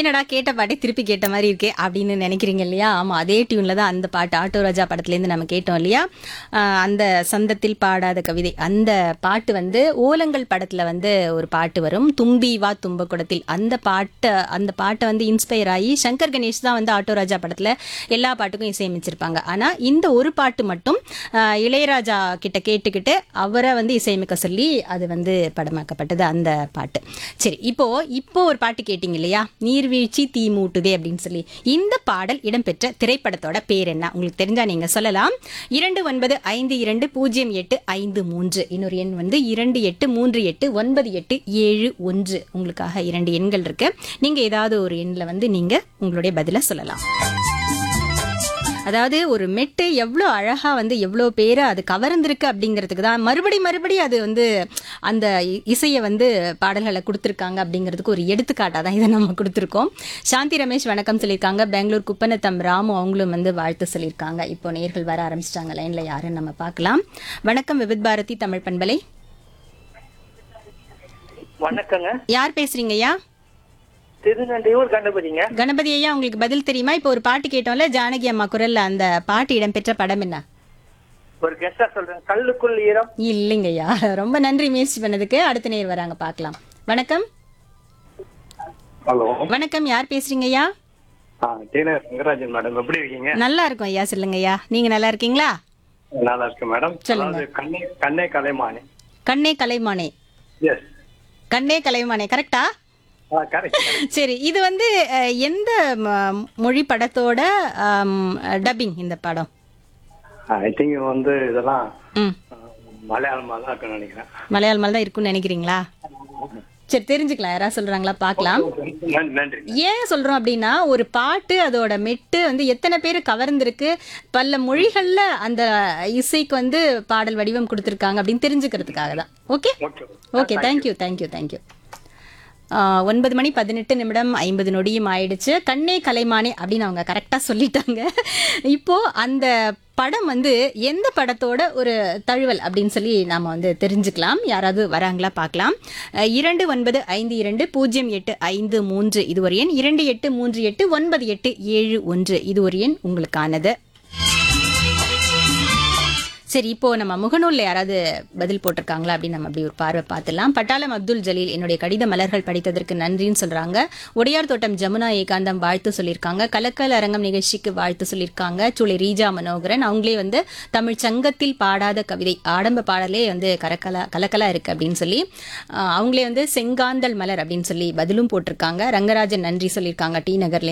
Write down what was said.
என்னடா கேட்ட பாட்டே திருப்பி கேட்ட மாதிரி இருக்கே அப்படின்னு நினைக்கிறீங்க இல்லையா? ஆமா, அதே டியூன்ல தான் அந்த பாட்டு ஆட்டோ ராஜா படத்துலேருந்து நம்ம கேட்டோம் இல்லையா? அந்த சந்தத்தில் பாடாத கவிதை அந்த பாட்டு வந்து ஓலங்கள் படத்துல வந்து ஒரு பாட்டு வரும், தும்பி வா தும்பக்குடத்தில். அந்த பாட்டை வந்து இன்ஸ்பயர் ஆகி சங்கர் கணேஷ் தான் வந்து ஆட்டோ ராஜா படத்துல எல்லா பாட்டுக்கும் இசையமைச்சிருப்பாங்க. ஆனா இந்த ஒரு பாட்டு மட்டும் இளையராஜா கிட்ட கேட்டுக்கிட்டு அவரை வந்து இசையமைக்க சொல்லி அது வந்து படமாக்கப்பட்டது அந்த பாட்டு. சரி, இப்போ ஒரு பாட்டு கேட்டீங்க இல்லையா, நீர்வீழ்ச்சி தீ மூட்டுதே அப்படின்னு சொல்லி. இந்த பாடல் இடம்பெற்ற திரைப்படத்தோட பேர் என்ன? உங்களுக்கு தெரிஞ்சா நீங்க சொல்லலாம். 29520853. இன்னொரு எண் வந்து 28389871. உங்களுக்காக 2 எண்கள் இருக்கு. நீங்க ஏதாவது ஒரு எண்ணில் வந்து நீங்க உங்களுடைய பதில சொல்லலாம். அதாவது ஒரு மெட்டு எவ்வளோ அழகா வந்து எவ்வளோ பேரை அது கவர்ந்திருக்கு அப்படிங்கிறதுக்கு தான் மறுபடி அது வந்து அந்த இசையை வந்து பாடல்களை கொடுத்துருக்காங்க அப்படிங்கிறதுக்கு ஒரு எடுத்துக்காட்டாக தான் இதை நம்ம கொடுத்துருக்கோம். சாந்தி ரமேஷ் வணக்கம் சொல்லியிருக்காங்க. பெங்களூர் குப்பநத்தம் ராமு அவங்களும் வந்து வாழ்த்து சொல்லியிருக்காங்க. இப்போ நேர்கள் வர ஆரம்பிச்சிட்டாங்க. லைன்ல யாருன்னு நம்ம பார்க்கலாம். வணக்கம் விவித் பாரதி தமிழ் பண்பலை. வணக்கங்க. யார் பேசுறீங்க ஐயா? திருநண்டையூர் கணபதிங்க. கணபதி ஐயா, உங்களுக்கு பதில் தெரியுமா? இப்போ ஒரு பாட்டு கேட்டோம்ல ஜானகி அம்மா குரல்ல, அந்த பாட்டு இடம்பெற்ற படம் என்ன? ஒரு கெஸ்டா சொல்றேன், கல்லுக்குள் ஈரம். இல்லைங்க ஐயா, ரொம்ப நன்றி முயற்சி பண்ணதுக்கு. அடுத்த நேர் வராங்க, பார்க்கலாம். வணக்கம். ஹலோ வணக்கம், யார் பேசுறீங்க ஐயா? டெய்லர் ரங்கராஜன் மேடம், எப்படி இருக்கீங்க? நல்லா இருக்கும் ஐயா, சொல்லுங்க ஐயா. நீங்க நல்லா இருக்கீங்களா? நல்லா இருக்கேன் மேடம். சொல்லுங்க. கண்ணே கலைமானே. கண்ணே கலைமானே. எஸ், கண்ணே கலைமானே கரெக்டா? கரெக்ட். சரி, இது வந்து எந்த மொழி படத்தோட டப்பிங் இந்த படம்? ஐ திங்க் வந்து இதெல்லாம் ம், மலையாளமா தான் இருக்குன்னு நினைக்கிறேன். மலையாளமால தான் இருக்குன்னு நினைக்கிறீங்களா? சரி, தெரிஞ்சுக்கலாம். யாரா சொல்றாங்களா பார்க்கலாம். நன்றி. ஏன் சொல்றோம் அப்படின்னா, ஒரு பாட்டு அதோட மெட்டு வந்து எத்தனை பேர் கவர்ந்திருக்கு, பல மொழிகள்ல அந்த இசைக்கு வந்து பாடல் வடிவம் கொடுத்துருக்காங்க அப்படின்னு தெரிஞ்சுக்கிறதுக்காக தான். Okay okay, thank you thank you thank you. 9:18 ஆயிடுச்சு. கண்ணே கலைமானே அப்படின்னு அவங்க கரெக்டாக சொல்லிட்டாங்க. இப்போ அந்த படம் வந்து எந்த படத்தோட ஒரு தழுவல் அப்படின்னு சொல்லி நாம வந்து தெரிஞ்சுக்கலாம். யாராவது வராங்களா பார்க்கலாம். 29520853 இது ஒரு எண். 28389871 இது ஒரு எண் உங்களுக்கானது. சரி, இப்போ நம்ம முகநூல்ல யாராவது பதில் போட்டிருக்காங்களா அப்படின்னு நம்ம அப்படி ஒரு பார்வை பார்த்துலாம். பட்டாளம் அப்துல் ஜலீல், என்னுடைய கடித மலர்கள் படித்ததற்கு நன்றின்னு சொல்றாங்க. உடையார் தோட்டம் ஜமுனா ஏகாந்தம் வாழ்த்து சொல்லியிருக்காங்க. கலக்கல் அரங்கம் நிகழ்ச்சிக்கு வாழ்த்து சொல்லியிருக்காங்க. சூளை ரீஜா மனோகரன் அவங்களே வந்து தமிழ் சங்கத்தில் பாடாத கவிதை ஆடம்ப பாடலே வந்து கலக்கலா இருக்கு அப்படின்னு சொல்லி அவங்களே வந்து செங்காந்தல் மலர் அப்படின்னு சொல்லி பதிலும் போட்டிருக்காங்க. ரங்கராஜன் நன்றி சொல்லியிருக்காங்க டி நகர்ல.